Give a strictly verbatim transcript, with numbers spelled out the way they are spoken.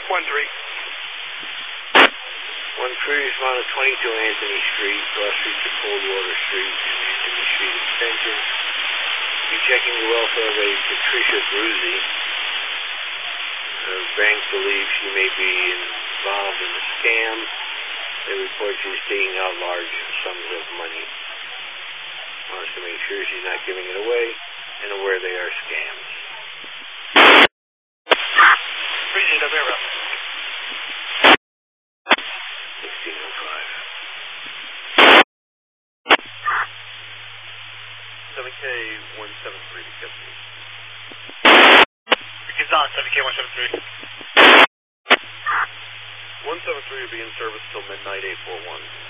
one three. One three, respond to twenty-two Anthony Street, cross street to Coldwater Street, and Anthony Street extension. Be checking the welfare of a Patricia Bruzzi. Her bank believes she may be involved in a scam. They report she's taking out large sums of money. Wants to make sure she's not giving it away and aware they are scams. Region of Era. sixteen oh five. seven K one seven three to Kipsey. Begins on seven K one seven three. one seven three will be in service till midnight eight four one.